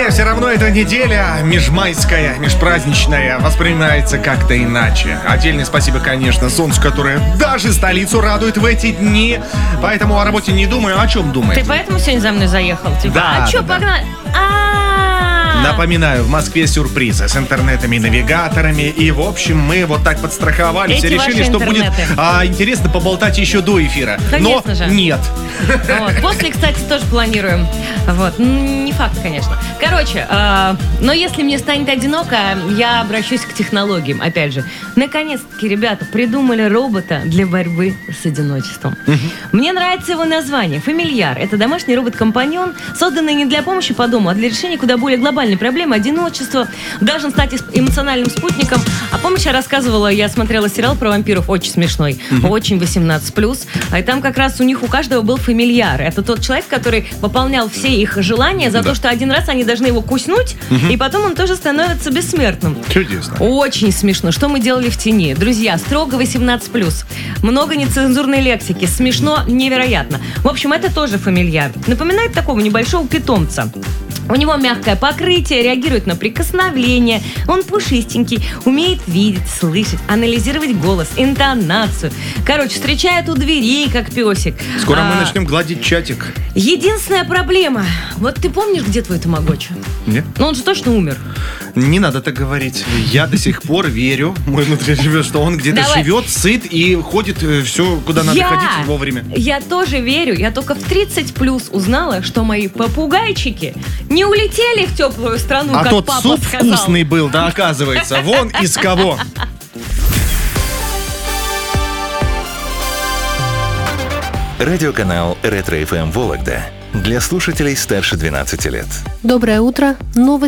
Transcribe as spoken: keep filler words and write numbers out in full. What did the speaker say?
мне все равно эта неделя межмайская, межпраздничная воспринимается как-то иначе. Отдельное спасибо, конечно, солнцу, которое даже столицу радует в эти дни. Поэтому о работе не думаю, о чем думаю. Ты поэтому сегодня за мной заехал? Типа, Да, а что, да, да. погнали? А-а-а. Напоминаю, в Москве сюрпризы с интернетами, навигаторами. И, в общем, мы вот так подстраховались Эти и решили, ваши что будет интернеты. а, интересно поболтать еще до эфира. Конечно Но же. нет. Вот. После, кстати, тоже планируем. Вот. М, Не факт, конечно. Короче, э, но если мне станет одиноко, я обращусь к технологиям. Опять же, наконец-таки, ребята, придумали робота для борьбы с одиночеством. Мне нравится его название. Фамильяр. Это домашний робот-компаньон, созданный не для помощи по дому, а для решения куда более глобальной проблемы одиночества. Должен стать ис- эмоциональным спутником. А помнишь, я рассказывала, я смотрела сериал про вампиров, очень смешной, очень восемнадцать плюс. И там как раз у них у каждого был фамильяр. Это тот человек, который выполнял все их желания за Да. то, что один раз они должны его куснуть, и потом он тоже становится бессмертным. Чудесно. Очень смешно. Что мы делали в тени? Друзья, строго восемнадцать плюс. Много нецензурной лексики. Смешно невероятно. В общем, это тоже фамильяр. Напоминает такого небольшого питомца. У него мягкое покрытие, реагирует на прикосновение. Он пушистенький, умеет видеть, слышать, анализировать голос, интонацию. Короче, встречает у дверей, как песик. Скоро мы А, начнем гладить чатик. Единственная проблема. Вот ты помнишь, где твой тамагочи? Нет? Ну, он же точно умер. Не надо так говорить. Я до сих пор верю, мой внутри живет, что он где-то Давай. живет, сыт и ходит все, куда надо Я- ходить вовремя. Я тоже верю. Я только в тридцать плюс узнала, что мои попугайчики не улетели в теплую страну, А как тот папа суп сказал. вкусный был, да, оказывается. Вон из кого. Радиоканал Ретро-эф эм Вологда для слушателей старше двенадцати лет. Доброе утро. Новости.